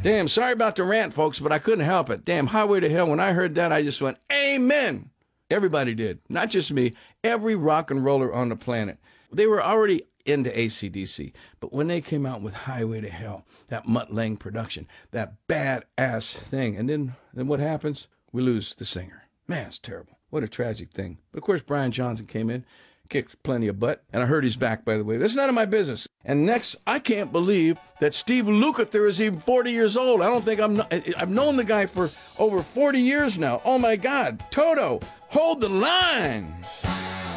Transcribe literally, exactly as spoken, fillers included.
Damn, sorry about the rant, folks, but I couldn't help it. Damn, Highway to Hell, when I heard that, I just went, amen. Everybody did. Not just me. Every rock and roller on the planet. They were already into A C D C. But when they came out with Highway to Hell, that Mutt Lange production, that badass thing, and then, then what happens? We lose the singer. Man, it's terrible. What a tragic thing. But of course, Brian Johnson came in, kicked plenty of butt, and I heard he's back, by the way. That's none of my business. And next, I can't believe that Steve Lukather is even forty years old. I don't think I'm, not, I've known the guy for over forty years now. Oh my God, Toto, hold the line.